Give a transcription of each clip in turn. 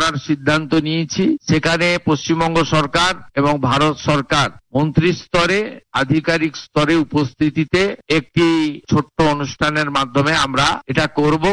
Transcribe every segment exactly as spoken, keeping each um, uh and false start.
করার সিদ্ধান্ত নিয়েছি। সেখানে পশ্চিমবঙ্গ সরকার এবং ভারত সরকার মন্ত্রী স্তরে, আধিকারিক স্তরে উপস্থিতিতে একটি ছোট্ট অনুষ্ঠানের মাধ্যমে আমরা এটা করব।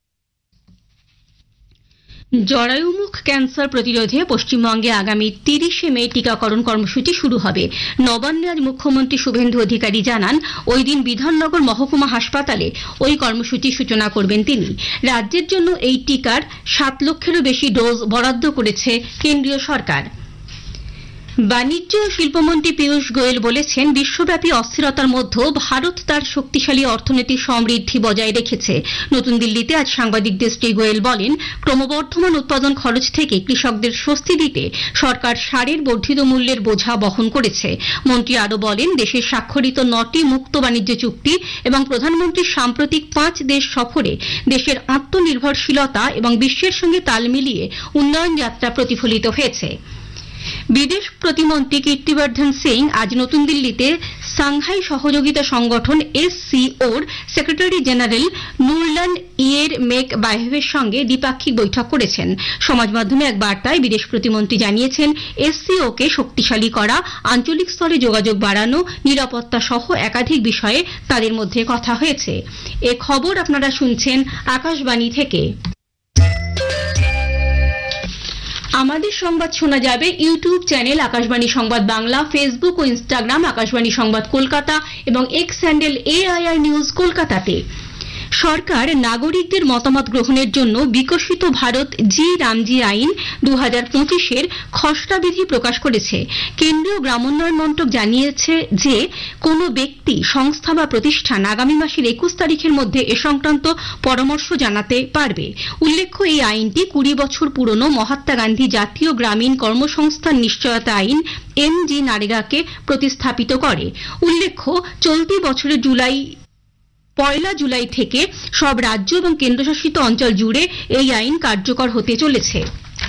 জরায়ুমুখ ক্যান্সার প্রতিরোধে পশ্চিমবঙ্গে আগামী তিরিশে মে টিকাকরণ কর্মসূচি শুরু হবে। নবান্নে আজ মুখ্যমন্ত্রী শুভেন্দু অধিকারী জানান, ওই দিন বিধাননগর মহকুমা হাসপাতালে ওই কর্মসূচির সূচনা করবেন তিনি। রাজ্যের জন্য এই টিকার সাত লক্ষেরও বেশি ডোজ বরাদ্দ করেছে কেন্দ্রীয় সরকার। বাণিজ্য ও শিল্পমন্ত্রী পীযূষ গোয়েল বলেছেন, বিশ্বব্যাপী অস্থিরতার মধ্যেও ভারত তার শক্তিশালী অর্থনৈতিক সমৃদ্ধি বজায় রেখেছে। নতুন দিল্লিতে আজ সাংবাদিকদের শ্রী গোয়েল বলেন, ক্রমবর্ধমান উৎপাদন খরচ থেকে কৃষকদের স্বস্তি দিতে সরকার সারের বর্ধিত মূল্যের বোঝা বহন করেছে। মন্ত্রী আরও বলেন, দেশের স্বাক্ষরিত নটি মুক্ত বাণিজ্য চুক্তি এবং প্রধানমন্ত্রীর সাম্প্রতিক পাঁচ দেশ সফরে দেশের আত্মনির্ভরশীলতা এবং বিশ্বের সঙ্গে তাল মিলিয়ে উন্নয়ন যাত্রা প্রতিফলিত হয়েছে। বিদেশ প্রতিমন্ত্রী কীর্তিবর্ধন সিং আজ নতুন দিল্লিতে সাংহাই সহযোগিতা সংগঠন এসসিওর সেক্রেটারি জেনারেল নুরলান ইয়ের মেক বায়েভের সঙ্গে দ্বিপাক্ষিক বৈঠক করেছেন। সমাজ মাধ্যমে এক বার্তায় বিদেশ প্রতিমন্ত্রী জানিয়েছেন, এসসিওকে শক্তিশালী করা, আঞ্চলিক স্তরে যোগাযোগ বাড়ানো, নিরাপত্তা সহ একাধিক বিষয়ে তাদের মধ্যে কথা হয়েছে। এ খবর আপনারা শুনছেন আকাশবাণী থেকে। আমাদের সংবাদ শোনা যাবে ইউটিউব চ্যানেল আকাশবাণী সংবাদ বাংলা, ফেসবুক ও ইনস্টাগ্রাম আকাশবাণী সংবাদ কলকাতা এবং এক্স হ্যান্ডেল এআইআর নিউজ কলকাতাতে। সরকার নাগরিকদের মতামত গ্রহণের জন্য বিকশিত ভারত জি রামজি আইন দু হাজার পঁচিশের খসড়া বিধি প্রকাশ করেছে। কেন্দ্রীয় গ্রামোন্নয়ন মন্ত্রক জানিয়েছে যে কোনো ব্যক্তি, সংস্থা বা প্রতিষ্ঠান আগামী মাসের একুশ তারিখের মধ্যে এ সংক্রান্ত পরামর্শ জানাতে পারবে। উল্লেখ্য, এই আইনটি কুড়ি বছর পুরনো মহাত্মা গান্ধী জাতীয় গ্রামীণ কর্মসংস্থান নিশ্চয়তা আইন এম জি নারেগাকে প্রতিস্থাপিত করে। উল্লেখ্য, চলতি বছরের জুলাই পয়লা জুলাই থেকে সব রাজ্য এবং কেন্দ্রশাসিত অঞ্চল জুড়ে এই আইন কার্যকর হতে চলেছে।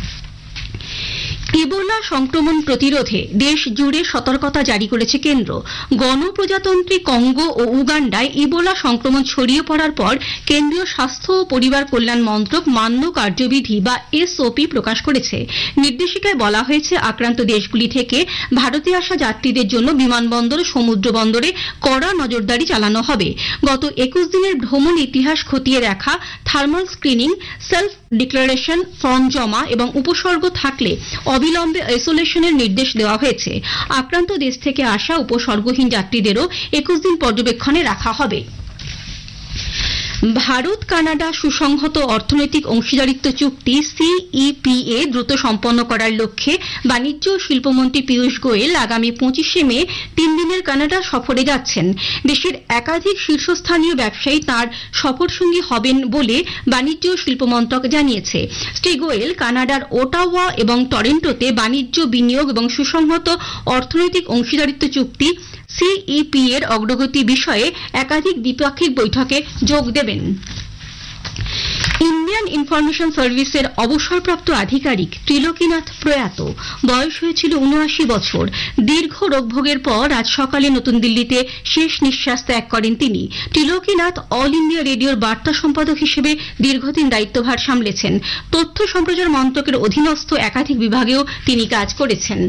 ইবোলা সংক্রমণ প্রতিরোধে দেশ জুড়ে সতর্কতা জারি করেছে কেন্দ্র। গণপ্রজাতন্ত্রী কঙ্গো ও উগান্ডায় ইবোলা সংক্রমণ ছড়িয়ে পড়ার পর কেন্দ্রীয় স্বাস্থ্য ও পরিবার কল্যাণ মন্ত্রক মান্য কার্যবিধি বা এসওপি প্রকাশ করেছে। নির্দেশিকায় বলা হয়েছে, আক্রান্ত দেশগুলি থেকে ভারতে আসা যাত্রীদের জন্য বিমানবন্দর ও সমুদ্র বন্দরে কড়া নজরদারি চালানো হবে। গত একুশ দিনের ভ্রমণ ইতিহাস খতিয়ে দেখা, thermal screening, self declaration form জমা এবং উপসর্গ থাকলে অবিলম্বে আইসোলেশনের নির্দেশ দেওয়া হয়েছে। আক্রান্ত দেশ থেকে আসা উপসর্গহীন যাত্রীদেরও একুশ দিন পর্যবেক্ষণে রাখা হবে। ভারত কানাডা সুসংহত অর্থনৈতিক অংশীদারিত্ব চুক্তি সিইপিএ দ্রুত সম্পন্ন করার লক্ষ্যে বাণিজ্য ও শিল্পমন্ত্রী পীযূষ গোয়েল আগামী পঁচিশে মে তিন দিনের কানাডা সফরে যাচ্ছেন। দেশের একাধিক শীর্ষস্থানীয় ব্যবসায়ী তাঁর সফরসঙ্গী হবেন বলে বাণিজ্য ও শিল্প মন্ত্রক জানিয়েছে। শ্রী গোয়েল কানাডার ওটাওয়া এবং টরন্টোতে বাণিজ্য, বিনিয়োগ এবং সুসংহত অর্থনৈতিক অংশীদারিত্ব চুক্তি সিইপি এর অগ্রগতি বিষয়ে একাধিক দ্বিপাক্ষিক বৈঠকে যোগ দেবেন। ইন্ডিয়ান ইনফরমেশন সার্ভিসের অবসরপ্রাপ্ত আধিকারিক ত্রিলোকীনাথ প্রয়াত। বয়স হয়েছিল উনআশি বছর। দীর্ঘ রোগভোগের পর আজ সকালে নতুন দিল্লিতে শেষ নিঃশ্বাস ত্যাগ করেন তিনি। ত্রিলোকীনাথ অল ইন্ডিয়া রেডিওর বার্তা সম্পাদক হিসেবে দীর্ঘদিন দায়িত্বভার সামলেছেন। তথ্য সম্প্রচার মন্ত্রকের অধীনস্থ একাধিক বিভাগেও তিনি কাজ করেছেন।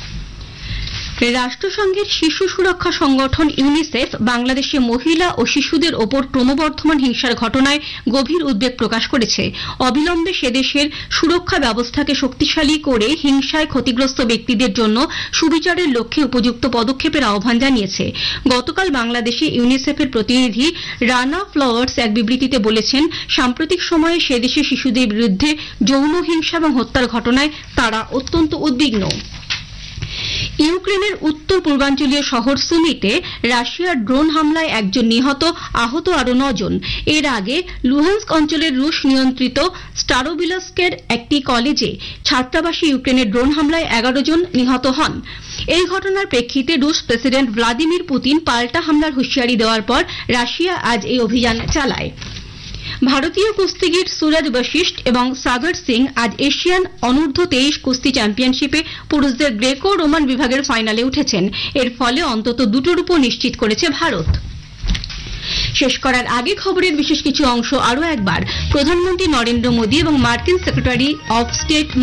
রাষ্ট্রসংঘের শিশু সুরক্ষা সংগঠন ইউনিসেফ বাংলাদেশে মহিলা ও শিশুদের ওপর ক্রমবর্ধমান হিংসার ঘটনায় গভীর উদ্বেগ প্রকাশ করেছে। অবিলম্বে সে দেশের সুরক্ষা ব্যবস্থাকে শক্তিশালী করে হিংসায় ক্ষতিগ্রস্ত ব্যক্তিদের জন্য সুবিচারের লক্ষ্যে উপযুক্ত পদক্ষেপের আহ্বান জানিয়েছে। গতকাল বাংলাদেশে ইউনিসেফের প্রতিনিধি রানা ফ্লাওয়ার্স এক বিবৃতিতে বলেছেন, সাম্প্রতিক সময়ে সে দেশে শিশুদের বিরুদ্ধে যৌন হিংসা এবং হত্যার ঘটনায় তারা অত্যন্ত উদ্বিগ্ন। ইউক্রেনের উত্তর পূর্বাঞ্চলীয় শহর সুমিতে রাশিয়ার ড্রোন হামলায় একজন নিহত, আহত আরও নজন। এর আগে লুহান্স্ক অঞ্চলের রুশ নিয়ন্ত্রিত স্টারোবিলাস্কের একটি কলেজে ছাত্রাবাসে ইউক্রেনের ড্রোন হামলায় এগারো জন নিহত হন। এই ঘটনার প্রেক্ষিতে রুশ প্রেসিডেন্ট ভ্লাদিমির পুতিন পাল্টা হামলার হুঁশিয়ারি দেওয়ার পর রাশিয়া আজ এই অভিযান চালায়। ভারতীয় কুস্তিগির সুরজ বশিষ্ঠ এবং সাগর সিং আজ এশিয়ান অনূর্ধ্ব তেইশ কুস্তি চ্যাম্পিয়নশিপে পুরুষদের গ্রেকো রোমান বিভাগের ফাইনালে উঠেছেন। এর ফলে অন্তত দুটো রূপো নিশ্চিত করেছে ভারত। শেষ করার আগে খবরের বিশেষ কিছু অংশ আরও একবার। প্রধানমন্ত্রী নরেন্দ্র মোদী এবং মার্কিন সেক্রেটারি অব স্টেট